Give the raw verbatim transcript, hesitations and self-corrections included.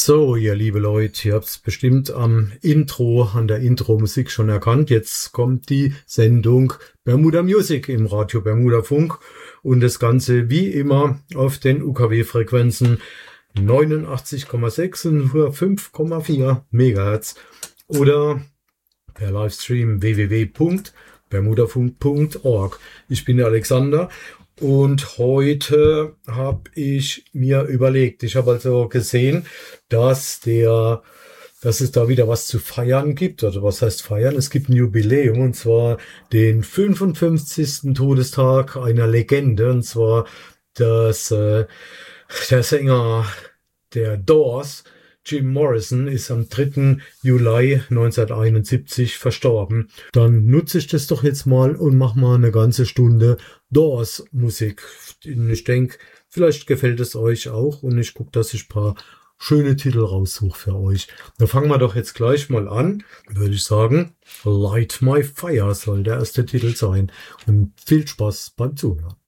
So, ihr liebe Leute, ihr habt es bestimmt am Intro, an der Intro-Musik schon erkannt. Jetzt kommt die Sendung Bermuda Music im Radio Bermuda Funk und das Ganze wie immer auf den U K W-Frequenzen neunundachtzig Komma sechs und fünf Komma vier Megahertz oder per Livestream w w w punkt bermudafunk punkt org. Ich bin der Alexander. Und heute habe ich mir überlegt, ich habe also gesehen, dass der, dass es da wieder was zu feiern gibt. Oder was heißt feiern? Es gibt ein Jubiläum, und zwar den fünfundfünfzigsten Todestag einer Legende, und zwar das, äh, der Sänger der Doors, Jim Morrison, ist am dritten Juli neunzehnhunderteinundsiebzig verstorben. Dann nutze ich das doch jetzt mal und mache mal eine ganze Stunde Doors Musik. Ich denke, vielleicht gefällt es euch auch und ich gucke, dass ich ein paar schöne Titel raussuche für euch. Da fangen wir doch jetzt gleich mal an, würde ich sagen. Light My Fire soll der erste Titel sein. Und viel Spaß beim Zuhören.